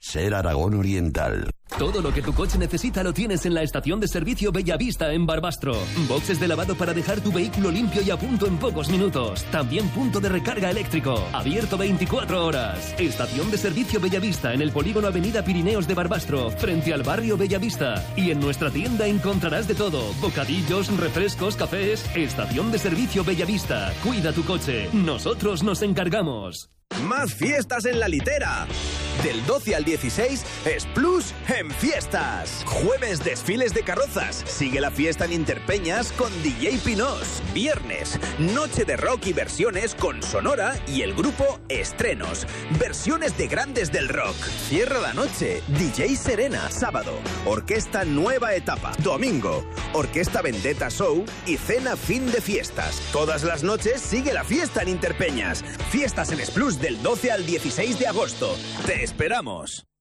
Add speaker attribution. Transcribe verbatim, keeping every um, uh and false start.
Speaker 1: Ser Aragón Oriental.
Speaker 2: Todo lo que tu coche necesita lo tienes en la estación de servicio Bellavista en Barbastro. Boxes de lavado para dejar tu vehículo limpio y a punto en pocos minutos. También punto de recarga eléctrico. Abierto veinticuatro horas. Estación de servicio Bellavista en el polígono Avenida Pirineos de Barbastro, frente al barrio Bellavista. Y en nuestra tienda encontrarás de todo. Bocadillos, refrescos, cafés. Estación de servicio Bellavista. Cuida tu coche. Nosotros nos encargamos.
Speaker 3: Más fiestas en la litera. Del doce al dieciséis es Plus en fiestas. Jueves, desfiles de carrozas. Sigue la fiesta en Interpeñas con D J Pinós. Viernes, noche de rock y versiones con Sonora y el grupo Estrenos. Versiones de grandes del rock. Cierra la noche, D J Serena. Sábado, Orquesta Nueva Etapa. Domingo, Orquesta Vendetta Show y cena fin de fiestas. Todas las noches sigue la fiesta en Interpeñas. Fiestas en Plus del doce al dieciséis de agosto. Te esperamos.